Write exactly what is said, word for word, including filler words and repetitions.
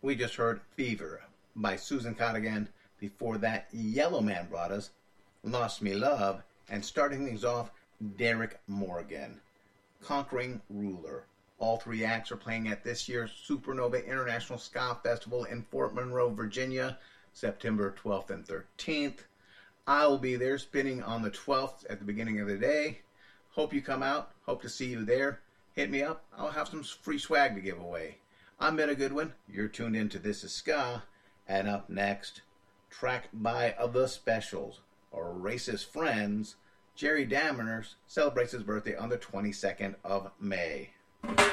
We just heard Fever by Susan Cadogan. Before that, Yellowman brought us Lost Me Love. And starting things off, Derrick Morgan, Conquering Ruler. All three acts are playing at this year's Supernova International Ska Festival in Fort Monroe, Virginia, September twelfth and thirteenth. I will be there spinning on the twelfth at the beginning of the day. Hope you come out. Hope to see you there. Hit me up. I'll have some free swag to give away. I'm Betta Goodwin. You're tuned in to This Is Ska. And up next, track by The Specials, or Racist Friends. Jerry Dammers celebrates his birthday on the twenty-second of May.